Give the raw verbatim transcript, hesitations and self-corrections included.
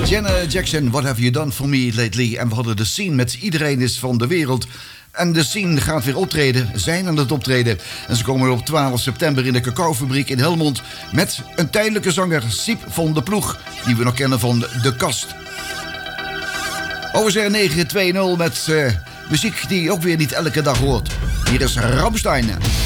Janet Jackson, What Have You Done For Me Lately? En we hadden de Scene met Iedereen Is Van De Wereld. En de Scene gaat weer optreden, zijn aan het optreden. En ze komen op twaalf september in de Cacaofabriek in Helmond... met een tijdelijke zanger, Siep van de Ploeg... die we nog kennen van De Kast. O S R negen twee nul met uh, muziek die je ook weer niet elke dag hoort. Hier is Rammstein.